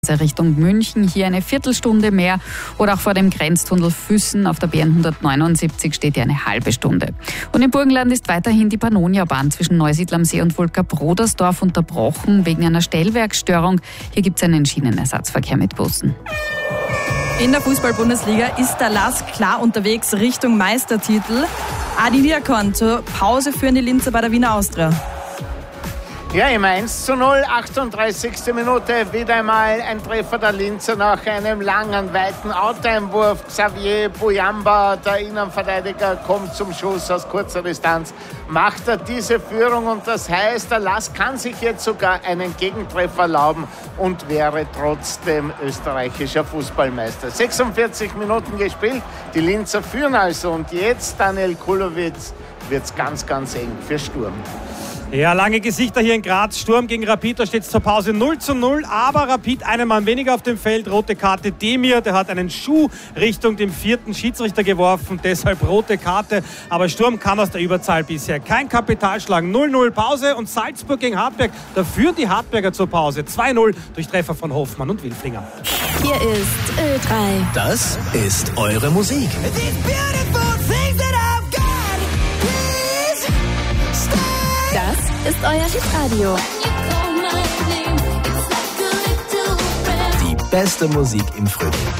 Richtung München, hier eine Viertelstunde mehr, oder auch vor dem Grenztunnel Füssen auf der BN 179 steht hier eine halbe Stunde. Und im Burgenland ist weiterhin die Pannonia-Bahn zwischen Neusiedl am See und Volker-Brodersdorf unterbrochen wegen einer Stellwerksstörung. Hier gibt es einen Schienenersatzverkehr mit Bussen. In der Fußball-Bundesliga ist der LASK klar unterwegs Richtung Meistertitel. Adi Wiakon zur Pause führen die Linzer bei der Wiener Austria. Ja, immer 1:0, 38. Minute, wieder einmal ein Treffer der Linzer nach einem langen, weiten Outeinwurf. Xavier Buyamba, der Innenverteidiger, kommt zum Schuss aus kurzer Distanz, macht er diese Führung und das heißt, der LASK kann sich jetzt sogar einen Gegentreffer erlauben und wäre trotzdem österreichischer Fußballmeister. 46 Minuten gespielt, die Linzer führen also und jetzt, Daniel Kulowitz, wird's ganz, ganz eng für Sturm. Ja, lange Gesichter hier in Graz. Sturm gegen Rapid, da steht es zur Pause 0:0. Aber Rapid einen Mann weniger auf dem Feld. Rote Karte Demir, der hat einen Schuh Richtung dem vierten Schiedsrichter geworfen. Deshalb rote Karte. Aber Sturm kann aus der Überzahl bisher kein Kapital schlagen. 0:0 Pause und Salzburg gegen Hartberg. Da führen die Hartberger zur Pause. 2:0 durch Treffer von Hoffmann und Wilflinger. Hier ist Ö3. Das ist eure Musik. Das ist euer Hitradio. Die beste Musik im Frühling.